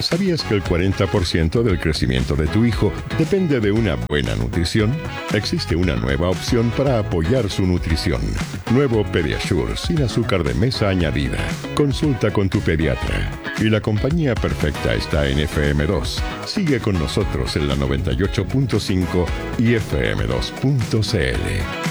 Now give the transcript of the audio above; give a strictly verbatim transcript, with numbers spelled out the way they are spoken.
¿Sabías que el cuarenta por ciento del crecimiento de tu hijo depende de una buena nutrición? Existe una nueva opción para apoyar su nutrición. Nuevo Pediasure sin azúcar de mesa añadida. Consulta con tu pediatra. Y la compañía perfecta está en F M dos. Sigue con nosotros en la noventa y ocho punto cinco y F M dos punto C L.